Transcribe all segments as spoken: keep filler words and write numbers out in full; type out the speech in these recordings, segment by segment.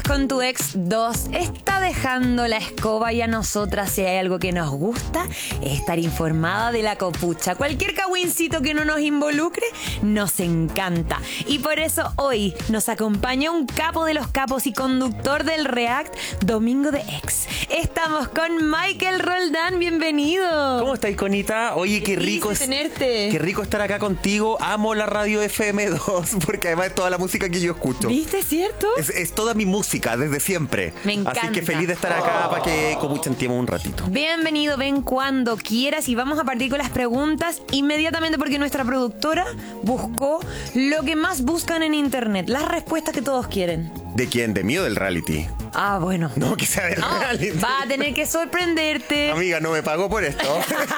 con tu ex dos está dejando la escoba y a nosotras, si hay algo que nos gusta, es estar informada de la copucha. Cualquier cagüincito que no nos involucre nos encanta. Y por eso hoy nos acompaña un capo de los capos y conductor del React, Domingo de Ex. Estamos con Michael Roldán, bienvenido. ¿Cómo estás, Conita? Oye, qué rico es tenerte. Qué rico estar acá contigo. Amo la radio F M dos porque además es toda la música que yo escucho. ¿Viste, cierto? Es, es toda mi música desde siempre. Me encanta. Así que feliz de estar acá oh. para que copuchentiemos un ratito. Bienvenido, ven cuando quieras y vamos a partir con las preguntas inmediatamente porque nuestra productora buscó lo que más buscan en internet, las respuestas que todos quieren. ¿De quién? ¿De mí o del reality? Ah, bueno. No, que sea del no, reality. Va a tener que sorprenderte. Amiga, no me pagó por esto.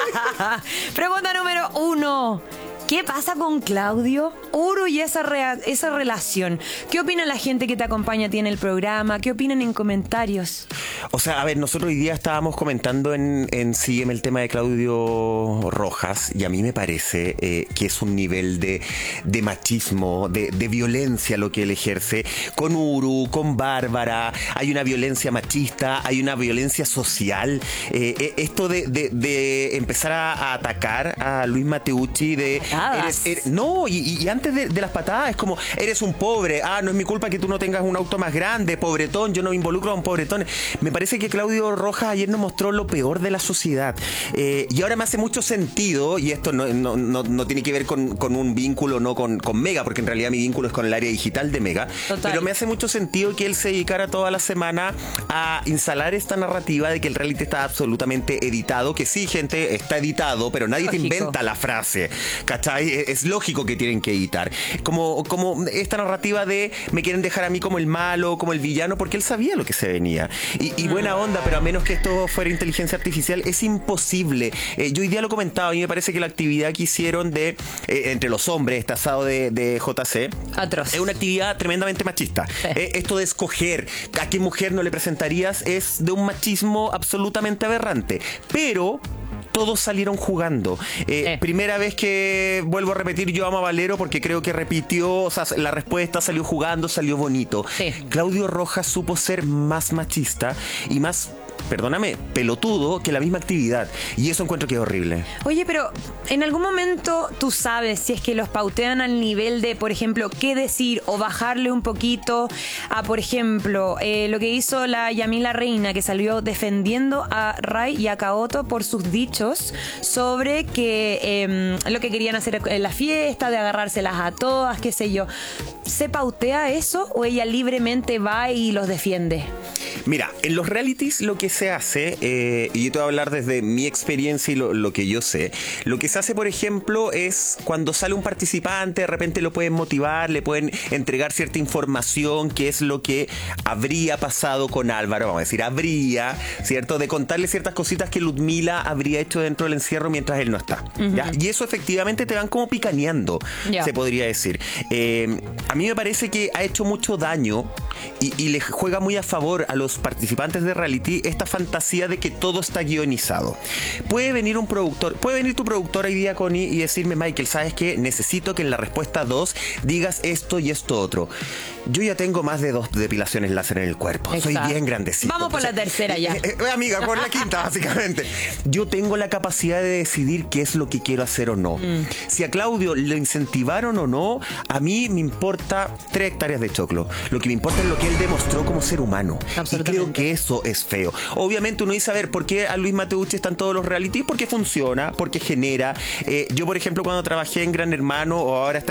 Pregunta número uno. ¿Qué pasa con Claudio, Uru y esa, rea- esa relación? ¿Qué opina la gente que te acompaña a ti en el programa? ¿Qué opinan en comentarios? O sea, a ver, nosotros hoy día estábamos comentando en, en C M el tema de Claudio Rojas y a mí me parece eh, que es un nivel de, de machismo, de, de violencia lo que él ejerce. Con Uru, con Bárbara, hay una violencia machista, hay una violencia social. Eh, esto de, de, de empezar a, a atacar a Luis Mateucci de... Eres, eres, no, y, y antes de, de las patadas es como, eres un pobre, ah, no es mi culpa que tú no tengas un auto más grande, pobretón, yo no me involucro a un pobretón. Me parece que Claudio Rojas ayer nos mostró lo peor de la sociedad. Eh, y ahora me hace mucho sentido, y esto no, no, no, no tiene que ver con, con un vínculo, no con, con Mega, porque en realidad mi vínculo es con el área digital de Mega. Total. Pero me hace mucho sentido que él se dedicara toda la semana a instalar esta narrativa de que el reality está absolutamente editado, que sí, gente, está editado, pero nadie Lógico. te inventa la frase, ¿cachai? Es lógico que tienen que editar. Como, como esta narrativa de me quieren dejar a mí como el malo, como el villano, porque él sabía lo que se venía. Y, y buena onda, pero a menos que esto fuera inteligencia artificial, es imposible. Eh, yo hoy día lo comentaba, a mí me parece que la actividad que hicieron de eh, entre los hombres, este asado de, de J C, Atroz. es una actividad tremendamente machista. Sí. Eh, esto de escoger a qué mujer no le presentarías es de un machismo absolutamente aberrante. Pero todos salieron jugando. Eh, eh. Primera vez que vuelvo a repetir, yo amo a Valero porque creo que repitió, o sea, la respuesta salió jugando, salió bonito. Sí. Claudio Rojas supo ser más machista y más, perdóname, pelotudo que la misma actividad. Y eso encuentro que es horrible. Oye, pero en algún momento tú sabes si es que los pautean al nivel de, por ejemplo, qué decir o bajarle un poquito a, por ejemplo, eh, lo que hizo la Yamila Reina, que salió defendiendo a Ray y a Kaoto por sus dichos sobre que eh, lo que querían hacer en la fiesta, de agarrárselas a todas, qué sé yo. ¿Se pautea eso o ella libremente va y los defiende? Mira, en los realities lo que se hace, eh, y yo te voy a hablar desde mi experiencia y lo, lo que yo sé, lo que se hace, por ejemplo, es cuando sale un participante, de repente lo pueden motivar, le pueden entregar cierta información, que es lo que habría pasado con Álvaro, vamos a decir, habría, ¿cierto? De contarle ciertas cositas que Ludmila habría hecho dentro del encierro mientras él no está. Uh-huh. ¿Ya? Y eso efectivamente te van como picaneando, yeah. se podría decir. Eh, a mí me parece que ha hecho mucho daño y, y le juega muy a favor a los participantes de reality esta fantasía de que todo está guionizado. Puede venir un productor, puede venir tu productor hoy día, Connie, y decirme, Michael, ¿sabes qué? Necesito que en la respuesta dos digas esto y esto otro. Yo ya tengo más de dos depilaciones láser en el cuerpo. Exacto. Soy bien grandecito. Vamos por Entonces, la tercera ya. Eh, eh, amiga, por la quinta, básicamente. Yo tengo la capacidad de decidir qué es lo que quiero hacer o no. Mm. Si a Claudio le incentivaron o no, a mí me importa tres hectáreas de choclo. Lo que me importa es lo que él demostró como ser humano. Y creo que eso es feo. Obviamente uno dice, a ver, ¿por qué a Luis Mateucci están todos los realities? Porque funciona, porque genera. Eh, yo, por ejemplo, cuando trabajé en Gran Hermano o ahora